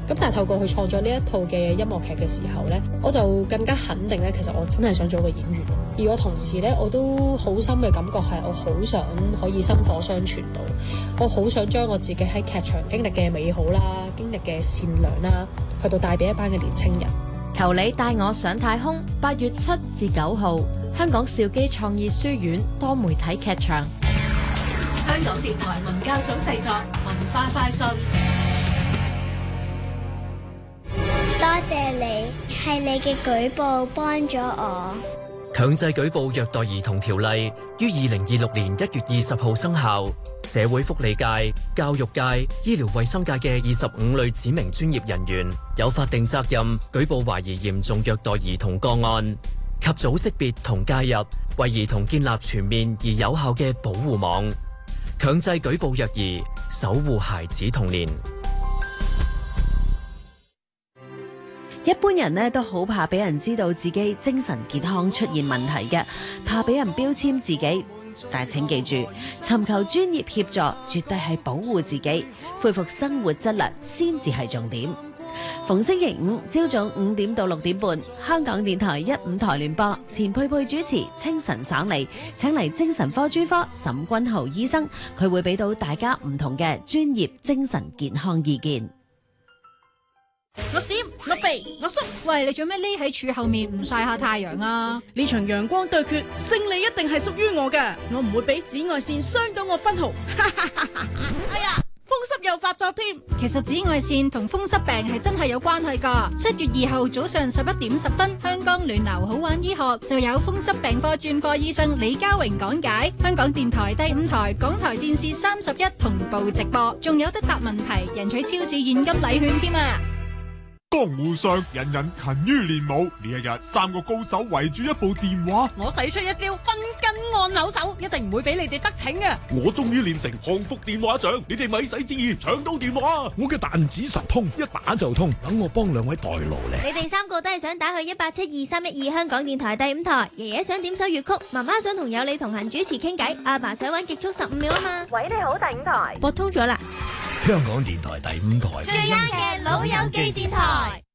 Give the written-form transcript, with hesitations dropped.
咁但係透過去創作呢一套嘅音樂劇嘅時候呢，我就更加肯定呢，其實我真係想做個演員。而我同時呢，我都好深嘅感覺係，我好想可以薪火相傳到，我好想將我自己喺劇場經歷嘅美好啦，經歷嘅善良啦，去到帶俾一班嘅年青人。 求你帶我上太空，8月7至9號，香港兆基創意書院多媒體劇場。 香港電台文教組製作，文化快訊。 多謝你，係你嘅舉報幫咗我。 強制舉報虐待兒童條例於2026年1月20號生效，社會福利界、教育界、醫療衛生界嘅25類指明專業人員有法定責任舉報懷疑嚴重虐待兒童個案，及早識別同介入，為兒童建立全面而有效嘅保護網，強制舉報虐兒，守護孩子童年。 一般人呢都好怕俾人知道自己精神健康出現問題嘅，怕俾人標籤自己。但係請記住，尋求專業協助絕對係保護自己、恢復生活質量先至係重點。逢星期五朝早5點到6點半，香港電台1、5台聯播，錢佩佩主持，清晨爽利，請嚟精神科專科沈君豪醫生，佢會俾到大家唔同嘅專業精神健康意見。 我閃，我避，我縮。 喂，你做咩匿喺柱後面唔曬下太陽啊？ 呢場陽光對決，勝利一定係屬於我嘅，我唔會俾紫外線傷到我分毫。哎呀，風濕又發作添。 其實紫外線同風濕病係真係有關係㗎。7月2號早上11點10分，香港暖流好玩醫學就有風濕病科專科醫生李家榮講解。香港電台第5台、港台電視31同步直播，仲有得答問題，贏取超市現金禮券添啊！ 江湖上人人勤於練武，呢一日3個高手圍住一部電話， 我使出一招分筋按鈕手，一定唔會俾你哋得逞嘅。 我終於練成降服電話掌，你哋咪使旨意搶到電話。我嘅彈指神通，一打就通，等我幫2位代勞咧。 你哋3個都係想打去1872312香港電台第5台，爺爺想點首粵曲，媽媽想同有你同行主持傾偈，阿爸想玩極速15秒啊嘛。 喂，你好，第5台， 撥通咗啦。 香港電台第5台， 最啱嘅老友記電台。